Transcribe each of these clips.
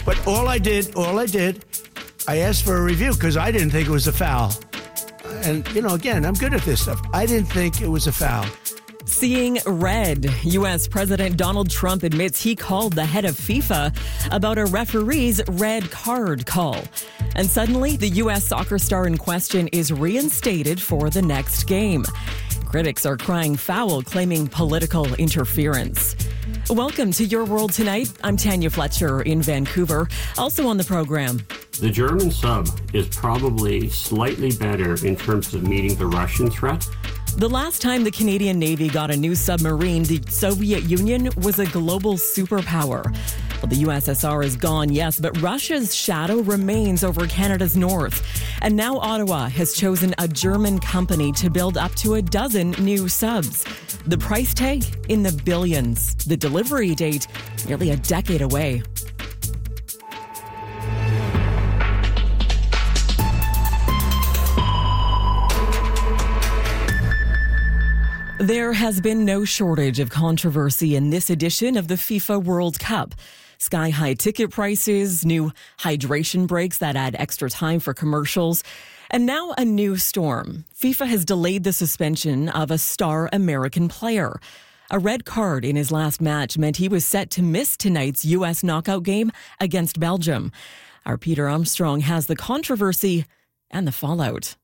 But all I did, I asked for a review because I didn't think it was a foul. And, again, I'm good at this stuff. I didn't think it was a foul. Seeing red. U.S. President Donald Trump admits he called the head of FIFA about a referee's red card call. And suddenly, the U.S. soccer star in question is reinstated for the next game. Critics are crying foul, claiming political interference. Welcome to Your World Tonight. I'm Tanya Fletcher in Vancouver. Also on the program. The German sub is probably slightly better in terms of meeting the Russian threat. The last time the Canadian Navy got a new submarine, the Soviet Union was a global superpower. Well, the USSR is gone, yes, but Russia's shadow remains over Canada's north. And now Ottawa has chosen a German company to build up to a dozen new subs. The price tag in the billions. The delivery date nearly a decade away. There has been no shortage of controversy in this edition of the FIFA World Cup. Sky-high ticket prices, new hydration breaks that add extra time for commercials, and now a new storm. FIFA has delayed the suspension of a star American player. A red card in his last match meant he was set to miss tonight's U.S. knockout game against Belgium. Our Peter Armstrong has the controversy and the fallout.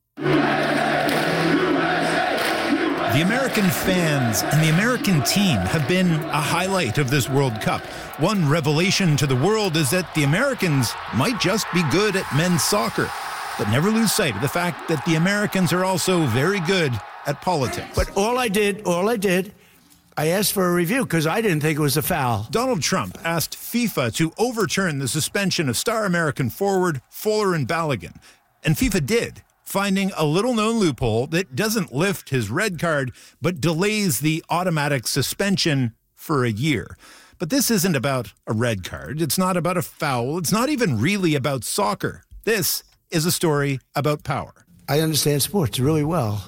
The American fans and the American team have been a highlight of this World Cup. One revelation to the world is that the Americans might just be good at men's soccer. But never lose sight of the fact that the Americans are also very good at politics. But all I did, I asked for a review because I didn't think it was a foul. Donald Trump asked FIFA to overturn the suspension of star American forward Fuller and Balogun. And FIFA did, finding a little-known loophole that doesn't lift his red card, but delays the automatic suspension for a year. But this isn't about a red card. It's not about a foul. It's not even really about soccer. This is a story about power. I understand sports really well.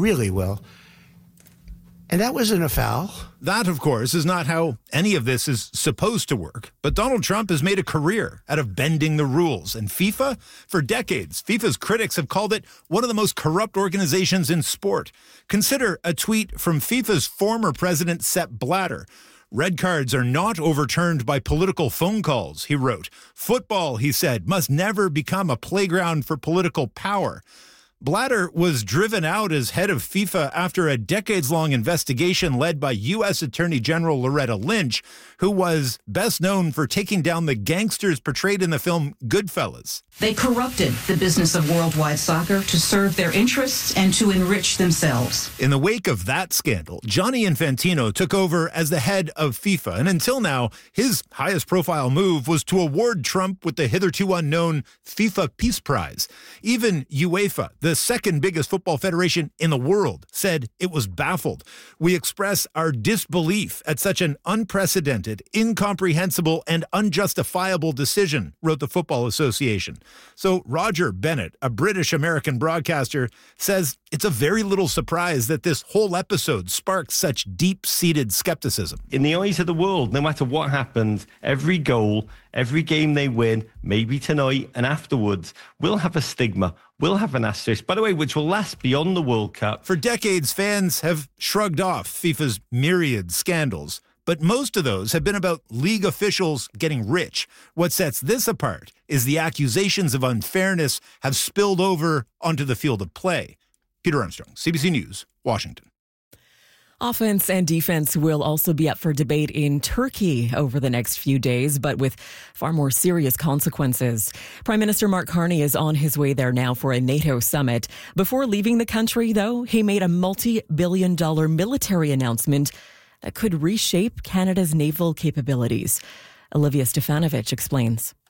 And that wasn't a foul. That, of course, is not how any of this is supposed to work. But Donald Trump has made a career out of bending the rules. And FIFA, for decades, FIFA's critics have called it one of the most corrupt organizations in sport. Consider a tweet from FIFA's former president, Sepp Blatter. Red cards are not overturned by political phone calls, he wrote. Football, he said, must never become a playground for political power. Blatter was driven out as head of FIFA after a decades-long investigation led by U.S. Attorney General Loretta Lynch, who was best known for taking down the gangsters portrayed in the film Goodfellas. They corrupted the business of worldwide soccer to serve their interests and to enrich themselves. In the wake of that scandal, Gianni Infantino took over as the head of FIFA, and until now, his highest-profile move was to award Trump with the hitherto unknown FIFA Peace Prize. Even UEFA, the second biggest football federation in the world, said it was baffled. We express our disbelief at such an unprecedented, incomprehensible, and unjustifiable decision, wrote the Football Association. So Roger Bennett, a British-American broadcaster, says it's a very little surprise that this whole episode sparked such deep-seated skepticism. In the eyes of the world, no matter what happens, every goal, every game they win, maybe tonight and afterwards, will have a stigma, will have an asterisk, by the way, which will last beyond the World Cup. For decades, fans have shrugged off FIFA's myriad scandals, but most of those have been about league officials getting rich. What sets this apart is the accusations of unfairness have spilled over onto the field of play. Peter Armstrong, CBC News, Washington. Offense and defense will also be up for debate in Turkey over the next few days, but with far more serious consequences. Prime Minister Mark Carney is on his way there now for a NATO summit. Before leaving the country, though, he made a multi-billion-dollar military announcement that could reshape Canada's naval capabilities. Olivia Stefanovic explains.